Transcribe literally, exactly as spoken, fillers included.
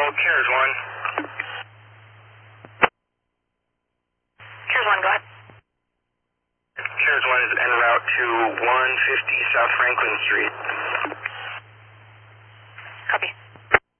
Cares one. Cares one, go ahead. Cares one is en route to one fifty South Franklin Street.